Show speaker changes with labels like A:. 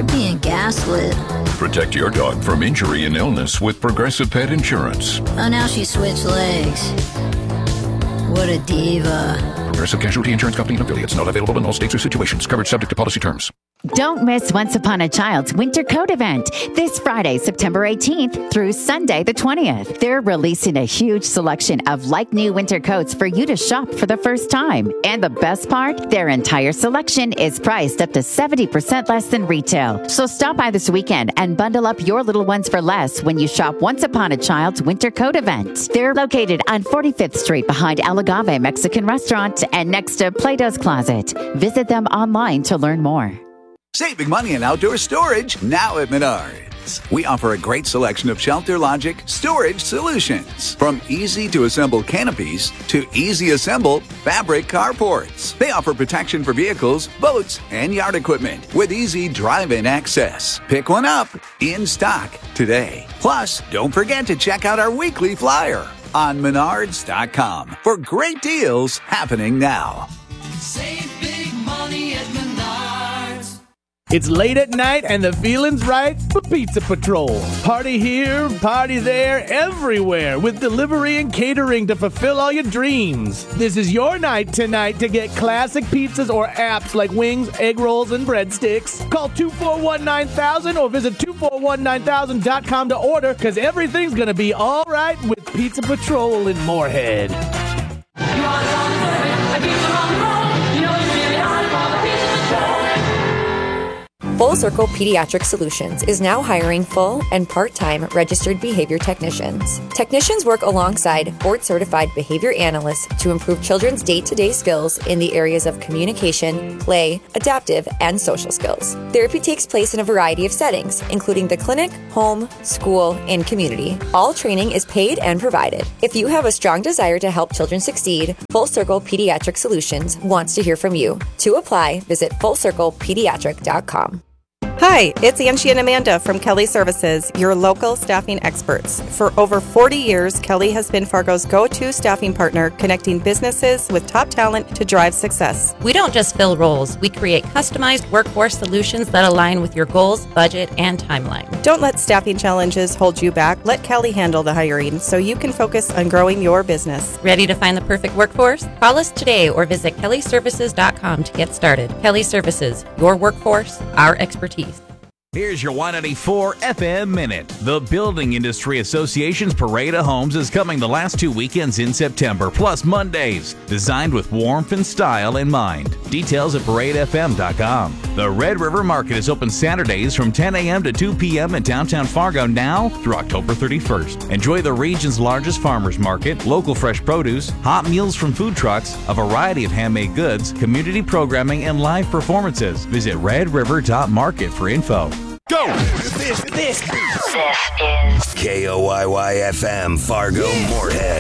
A: You're being gaslit.
B: Protect your dog from injury and illness with Progressive Pet Insurance.
A: Oh, now she switched legs. What a diva.
B: Progressive Casualty Insurance Company and affiliates. Not available in all states or situations. Coverage subject to policy terms.
C: Don't miss Once Upon a Child's Winter Coat event this Friday, September 18th through Sunday the 20th. They're releasing a huge selection of like-new winter coats for you to shop for the first time. And the best part, their entire selection is priced up to 70% less than retail. So stop by this weekend and bundle up your little ones for less when you shop Once Upon a Child's Winter Coat event. They're located on 45th Street behind El Agave Mexican Restaurant and next to Plato's Closet. Visit them online to learn more.
D: Saving money in outdoor storage now at Menards. We offer a great selection of Shelter Logic storage solutions. From easy-to-assemble canopies to easy-assemble fabric carports. They offer protection for vehicles, boats, and yard equipment with easy drive-in access. Pick one up in stock today. Plus, don't forget to check out our weekly flyer on Menards.com for great deals happening now.
E: Save big money at Menards.
F: It's late at night and the feeling's right for Pizza Patrol. Party here, party there, everywhere with delivery and catering to fulfill all your dreams. This is your night tonight to get classic pizzas or apps like wings, egg rolls, and breadsticks. Call 241-9000 or visit 2419000.com to order because everything's going to be all right with Pizza Patrol in Moorhead.
G: Full Circle Pediatric Solutions is now hiring full and part-time registered behavior technicians. Technicians work alongside board-certified behavior analysts to improve children's day-to-day skills in the areas of communication, play, adaptive, and social skills. Therapy takes place in a variety of settings, including the clinic, home, school, and community. All training is paid and provided. If you have a strong desire to help children succeed, Full Circle Pediatric Solutions wants to hear from you. To apply, visit fullcirclepediatric.com.
H: Hi, it's Angie and Amanda from Kelly Services, your local staffing experts. For over 40 years, Kelly has been Fargo's go-to staffing partner, connecting businesses with top talent to drive success.
I: We don't just fill roles, we create customized workforce solutions that align with your goals, budget, and timeline.
H: Don't let staffing challenges hold you back. Let Kelly handle the hiring so you can focus on growing your business.
I: Ready to find the perfect workforce? Call us today or visit kellyservices.com to get started. Kelly Services, your workforce, our expertise.
J: Here's your 184 FM Minute. The Building Industry Association's Parade of Homes is coming the last 2 weekends in September, plus Mondays, designed with warmth and style in mind. Details at paradefm.com. The Red River Market is open Saturdays from 10 a.m. to 2 p.m. in downtown Fargo now through October 31st. Enjoy the region's largest farmers market, local fresh produce, hot meals from food trucks, a variety of handmade goods, community programming, and live performances. Visit redriver.market for info.
K: Go! This is KOYY FM Fargo Moorhead.